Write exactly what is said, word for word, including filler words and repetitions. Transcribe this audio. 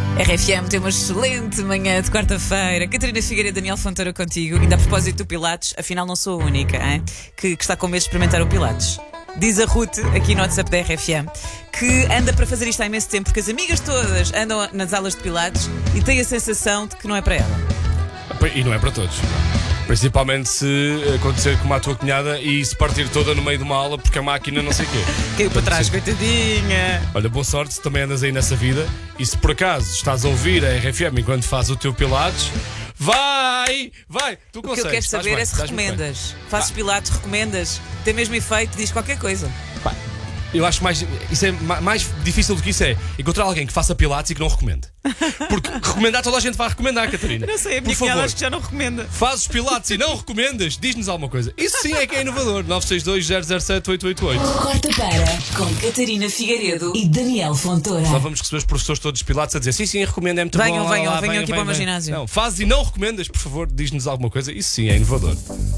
R F M tem uma excelente manhã de quarta-feira. Catarina Figueiredo, Daniel Fontoura contigo. Ainda a propósito do Pilates, afinal não sou a única, hein, que, que está com medo de experimentar o Pilates. Diz a Ruth, aqui no WhatsApp da R F M, que anda para fazer isto há imenso tempo, porque as amigas todas andam nas aulas de Pilates e tem a sensação de que não é para ela. E não é para todos. Principalmente se acontecer como a tua cunhada e se partir toda no meio de uma aula porque a máquina não sei o quê. Caiu para trás, coitadinha. Olha, boa sorte se também andas aí nessa vida. E se por acaso estás a ouvir a R F M enquanto fazes o teu Pilates, vai, vai, tu O que consegues. eu quero estás saber bem, é se estás muito bem. recomendas. Fazes Pilates, recomendas, tem mesmo efeito, diz qualquer coisa. Pá, eu acho mais, isso é ma- mais difícil do que isso é encontrar alguém que faça Pilates e que não recomende. Porque recomendar toda a gente vai recomendar, Catarina. Não sei, a minha Por cunhada favor, acho que já não recomenda. fazes Pilates e não recomendas, diz-nos alguma coisa. Isso sim é que é inovador. nove seis dois, zero zero sete, oito oito oito. Quarta-feira, com Catarina Figueiredo e Daniel Fontoura. Só vamos receber os professores todos de Pilates a dizer sim, sim, recomendo, é muito Venham, bom. venham, lá, venham aqui para o meu venham. ginásio. Não, fazes e não recomendas, por favor, diz-nos alguma coisa. Isso sim é inovador.